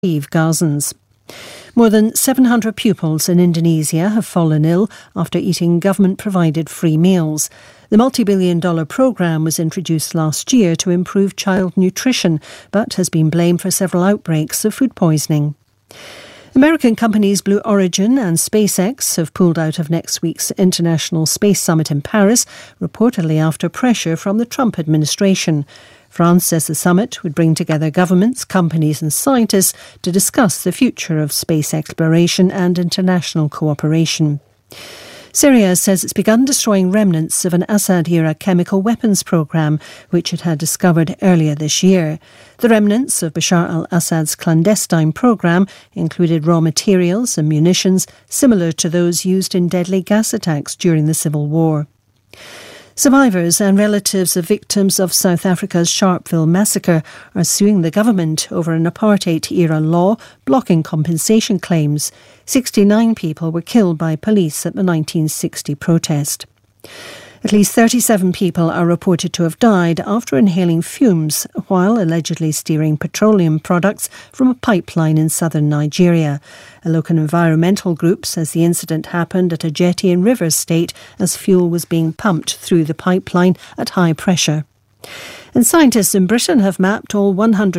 Gazans. More than 700 pupils in Indonesia have fallen ill after eating government-provided free meals. The multi-billion-dollar programme was introduced last year to improve child nutrition, but has been blamed for several outbreaks of food poisoning. American companies Blue Origin and SpaceX have pulled out of next week's International Space Summit in Paris, reportedly after pressure from the Trump administration. France says the summit would bring together governments, companies and scientists to discuss the future of space exploration and international cooperation. Syria says it's begun destroying remnants of an Assad-era chemical weapons programme, which it had discovered earlier this year. The remnants of Bashar al-Assad's clandestine programme included raw materials and munitions similar to those used in deadly gas attacks during the civil war. Survivors and relatives of victims of South Africa's Sharpeville massacre are suing the government over an apartheid-era law blocking compensation claims. 69 people were killed by police at the 1960 protest. At least 37 people are reported to have died after inhaling fumes while allegedly steering petroleum products from a pipeline in southern Nigeria. A local environmental group says the incident happened at a jetty in Rivers State as fuel was being pumped through the pipeline at high pressure. And scientists in Britain have mapped all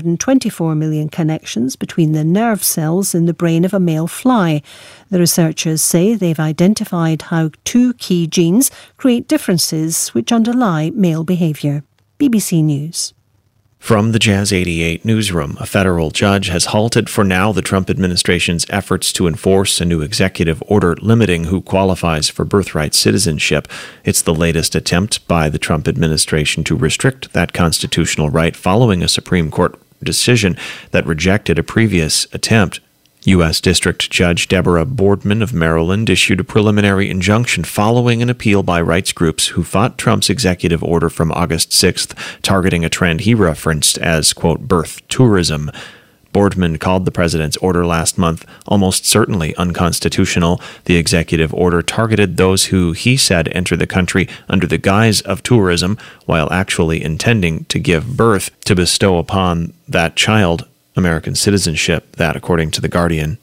124 million connections between the nerve cells in the brain of a male fly. The researchers say they've identified how two key genes create differences which underlie male behaviour. BBC News. From the Jazz 88 newsroom, a federal judge has halted for now the Trump administration's efforts to enforce a new executive order limiting who qualifies for birthright citizenship. It's the latest attempt by the Trump administration to restrict that constitutional right following a Supreme Court decision that rejected a previous attempt. U.S. District Judge Deborah Boardman of Maryland issued a preliminary injunction following an appeal by rights groups who fought Trump's executive order from August 6th, targeting a trend he referenced as, quote, birth tourism. Boardman called the president's order last month almost certainly unconstitutional. The executive order targeted those who, he said, enter the country under the guise of tourism while actually intending to give birth to bestow upon that child American citizenship, that according to The Guardian.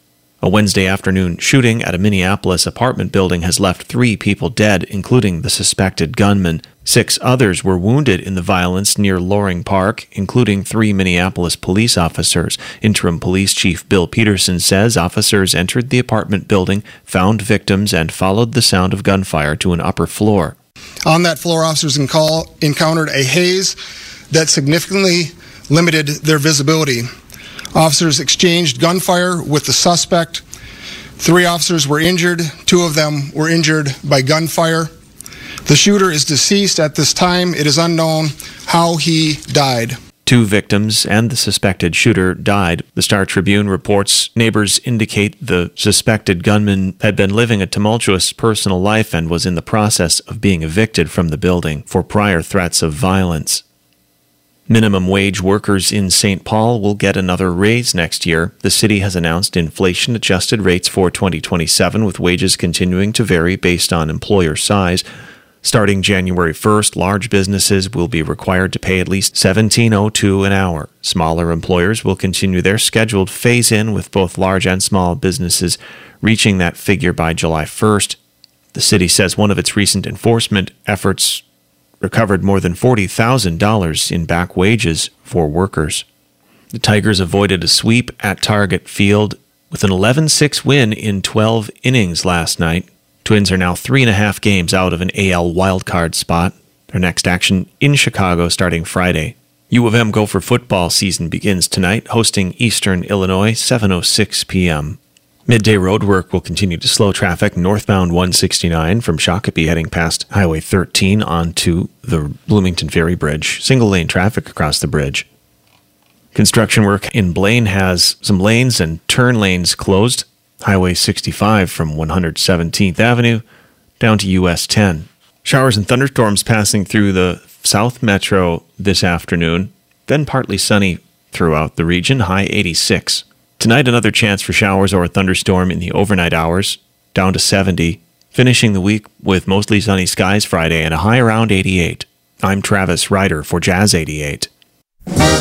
A Wednesday afternoon shooting at a Minneapolis apartment building has left 3 people dead, including the suspected gunman. 6 others were wounded in the violence near Loring Park, including 3 Minneapolis police officers. Interim Police Chief Bill Peterson says officers entered the apartment building, found victims, and followed the sound of gunfire to an upper floor. On that floor, officers encountered a haze that significantly limited their visibility. Officers exchanged gunfire with the suspect. 3 officers were injured. 2 of them were injured by gunfire. The shooter is deceased at this time. It is unknown how he died. 2 victims and the suspected shooter died. The Star Tribune reports neighbors indicate the suspected gunman had been living a tumultuous personal life and was in the process of being evicted from the building for prior threats of violence. Minimum wage workers in St. Paul will get another raise next year. The city has announced inflation-adjusted rates for 2027, with wages continuing to vary based on employer size. Starting January 1st, large businesses will be required to pay at least $17.02 an hour. Smaller employers will continue their scheduled phase-in, with both large and small businesses reaching that figure by July 1st. The city says one of its recent enforcement efforts recovered more than $40,000 in back wages for workers. The Tigers avoided a sweep at Target Field with an 11-6 win in 12 innings last night. Twins are now 3.5 games out of an AL wildcard spot. Their next action in Chicago starting Friday. U of M Gopher football season begins tonight, hosting Eastern Illinois, 7:06 p.m. Midday road work will continue to slow traffic northbound 169 from Shakopee heading past Highway 13 onto the Bloomington Ferry Bridge. Single-lane traffic across the bridge. Construction work in Blaine has some lanes and turn lanes closed. Highway 65 from 117th Avenue down to US 10. Showers and thunderstorms passing through the South Metro this afternoon, then partly sunny throughout the region, high 86. Tonight, another chance for showers or a thunderstorm in the overnight hours, down to 70. Finishing the week with mostly sunny skies Friday and a high around 88. I'm Travis Ryder for Jazz 88.